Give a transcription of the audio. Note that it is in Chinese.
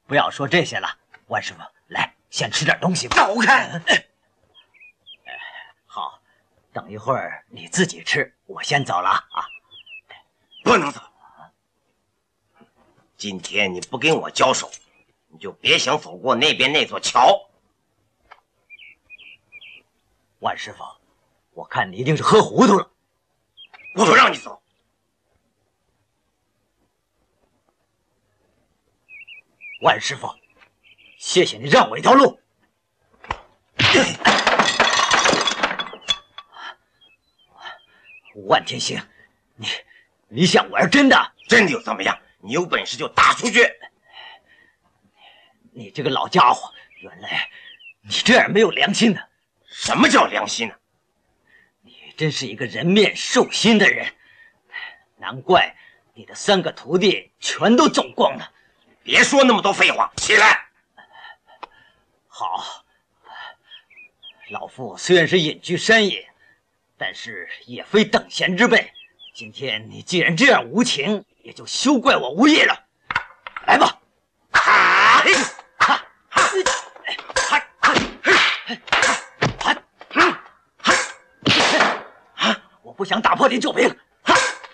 不要说这些了，万师傅，来，先吃点东西吧。 走开！ 好，等一会儿你自己吃，我先走了啊。 不能走。今天你不跟我交手，你就别想走过那边那座桥。 万师傅，我看你一定是喝糊涂了。 我不让你走。 万师傅，谢谢你让我一条路。万天星，你想玩真的？ 真的又怎么样？你有本事就打出去！ 你这个老家伙，原来你这样没有良心的。 什么叫良心呢？ 你真是一个人面兽心的人，难怪你的3个徒弟全都走光了。 别说那么多废话，起来！ 好，老夫虽然是隐居山野，但是也非等闲之辈。今天你既然这样无情，也就休怪我无义了。来吧！我不想打破你酒瓶，